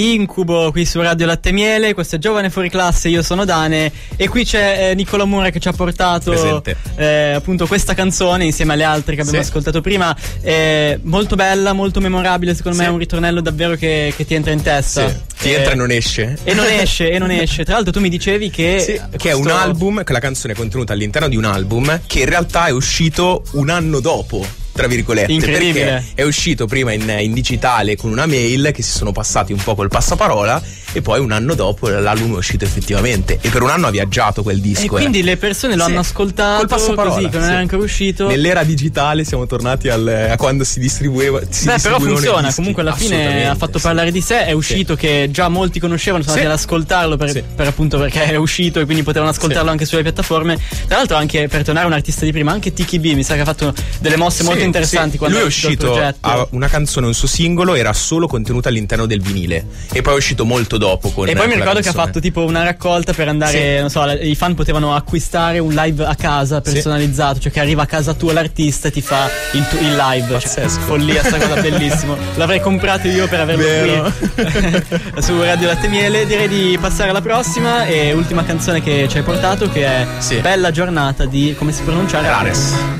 Incubo qui su Radio Latte Miele, questo è Giovane Fuori Classe, io sono Dane e qui c'è Nicola Mura che ci ha portato appunto questa canzone insieme alle altre che abbiamo ascoltato prima, molto bella, molto memorabile, secondo me è un ritornello davvero che ti entra in testa. Ti entra e non esce. E non esce. Tra l'altro tu mi dicevi che è un album, che la canzone è contenuta all'interno di un album che in realtà è uscito un anno dopo, tra virgolette. Incredibile. Perché è uscito prima in digitale con una mail che si sono passati un po' col passaparola e poi un anno dopo l'album è uscito effettivamente e per un anno ha viaggiato quel disco. E quindi le persone lo hanno ascoltato col passaparola, così, che non era ancora uscito. Nell'era digitale siamo tornati a quando si distribueva. Però funziona, comunque alla fine ha fatto parlare di sé, è uscito che già molti conoscevano, sono andati ad ascoltarlo per appunto perché è uscito e quindi potevano ascoltarlo anche sulle piattaforme. Tra l'altro anche per tornare un artista di prima, anche Tiki B mi sa che ha fatto delle mosse molto interessanti quando lui è uscito una canzone, un suo singolo era solo contenuta all'interno del vinile e poi è uscito molto dopo con e poi mi ricordo canzone. Che ha fatto tipo una raccolta per andare non so, i fan potevano acquistare un live a casa personalizzato, cioè che arriva a casa tua l'artista e ti fa il live. Cioè, follia, sta cosa bellissimo, l'avrei comprato io per averlo qui su Radio Latte Miele. Direi di passare alla prossima e ultima canzone che ci hai portato, che è Bella Giornata di, come si pronuncia? Rares.